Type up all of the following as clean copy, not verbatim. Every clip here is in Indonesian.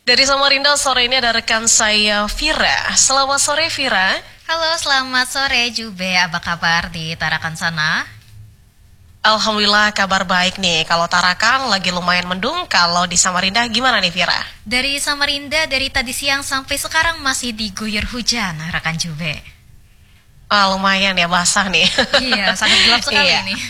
Dari Samarinda sore ini ada rekan saya Vira. Selamat sore Vira. Halo, selamat sore Jube. Apa kabar di Tarakan sana? Alhamdulillah kabar baik nih. Kalau Tarakan lagi lumayan mendung, kalau di Samarinda gimana nih Vira? Dari Samarinda dari tadi siang sampai sekarang masih diguyur hujan, rekan Jube. Lumayan ya, basah nih. Iya, sangat gelap sekali Iya. ini.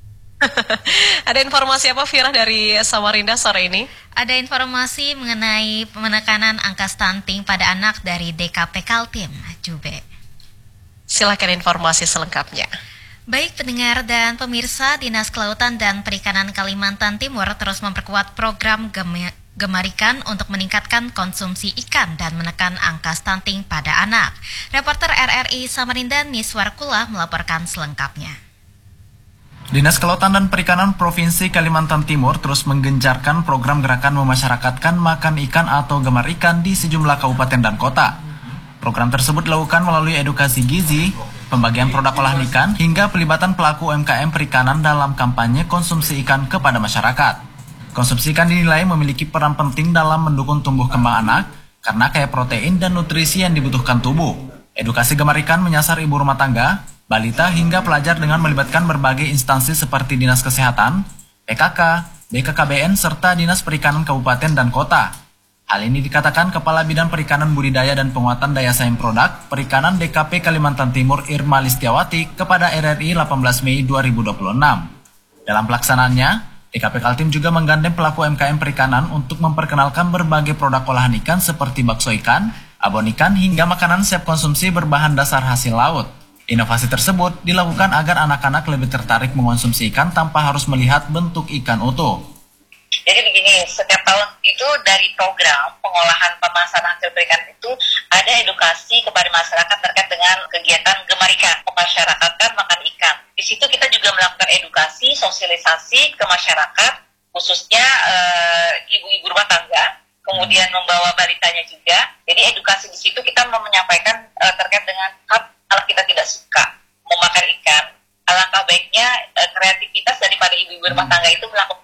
Ada informasi apa Vira dari Samarinda sore ini? Ada informasi mengenai penekanan angka stunting pada anak dari DKP Kaltim, Jube. Silakan informasi selengkapnya. Baik pendengar dan pemirsa, Dinas Kelautan dan Perikanan Kalimantan Timur terus memperkuat program Gemarikan untuk meningkatkan konsumsi ikan dan menekan angka stunting pada anak. Reporter RRI Samarinda Niswar Kula melaporkan selengkapnya. Dinas Kelautan dan Perikanan Provinsi Kalimantan Timur terus menggencarkan program gerakan memasyarakatkan makan ikan atau gemar ikan di sejumlah kabupaten dan kota. Program tersebut dilakukan melalui edukasi gizi, pembagian produk olahan ikan, hingga pelibatan pelaku UMKM perikanan dalam kampanye konsumsi ikan kepada masyarakat. Konsumsi ikan dinilai memiliki peran penting dalam mendukung tumbuh kembang anak karena kaya protein dan nutrisi yang dibutuhkan tubuh. Edukasi gemar ikan menyasar ibu rumah tangga, balita hingga pelajar dengan melibatkan berbagai instansi seperti Dinas Kesehatan, PKK, BKKBN, serta Dinas Perikanan Kabupaten dan Kota. Hal ini dikatakan Kepala Bidang Perikanan Budidaya dan Penguatan Daya Saing Produk Perikanan DKP Kalimantan Timur Irma Listiawati kepada RRI 18 Mei 2026. Dalam pelaksanaannya, DKP Kaltim juga menggandeng pelaku UMKM perikanan untuk memperkenalkan berbagai produk olahan ikan seperti bakso ikan, abon ikan, hingga makanan siap konsumsi berbahan dasar hasil laut. Inovasi tersebut dilakukan agar anak-anak lebih tertarik mengonsumsi ikan tanpa harus melihat bentuk ikan utuh. Jadi begini, setiap tahun itu dari program pengolahan pemasaran hasil perikanan itu ada edukasi kepada masyarakat terkait dengan kegiatan gemar ikan, memasyarakatkan makan ikan. Di situ kita juga melakukan edukasi, sosialisasi ke masyarakat, khususnya ibu-ibu rumah tangga, kemudian membawa balitanya juga. Jadi edukasi di situ kita mau menyampaikan terkait dengan kalau kita tidak suka memakan ikan, alangkah baiknya kreativitas daripada ibu-ibu rumah tangga itu melakukan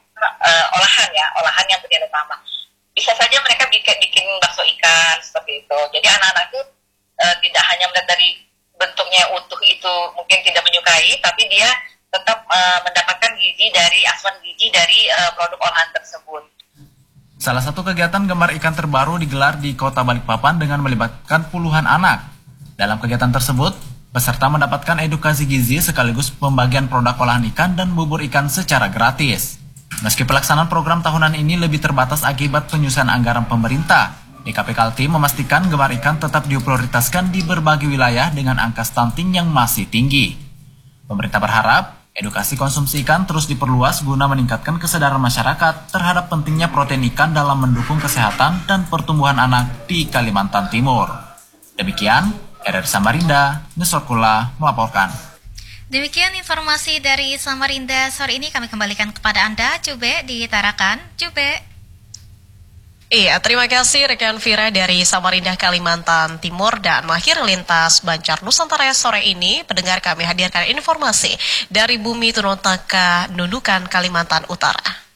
olahan yang bernilai tambah. Bisa saja mereka bikin bakso ikan seperti itu. Jadi anak-anak itu tidak hanya melihat dari bentuknya utuh itu mungkin tidak menyukai, tapi dia tetap mendapatkan asupan gizi dari produk olahan tersebut. Salah satu kegiatan gemar ikan terbaru digelar di Kota Balikpapan dengan melibatkan puluhan anak. Dalam kegiatan tersebut, peserta mendapatkan edukasi gizi sekaligus pembagian produk olahan ikan dan bubur ikan secara gratis. Meski pelaksanaan program tahunan ini lebih terbatas akibat penyusunan anggaran pemerintah, DKP Kaltim memastikan gemar ikan tetap diprioritaskan di berbagai wilayah dengan angka stunting yang masih tinggi. Pemerintah berharap edukasi konsumsi ikan terus diperluas guna meningkatkan kesadaran masyarakat terhadap pentingnya protein ikan dalam mendukung kesehatan dan pertumbuhan anak di Kalimantan Timur. Demikian, RRI Samarinda, Niswar Kula melaporkan. Demikian informasi dari Samarinda sore ini, kami kembalikan kepada Anda, Jube, di Tarakan. Jube. Iya, terima kasih rekan Vira dari Samarinda, Kalimantan Timur dan Mahir Lintas Banjar Nusantara sore ini. Pendengar, kami hadirkan informasi dari Bumi Turun Taka, Nunukan, Kalimantan Utara.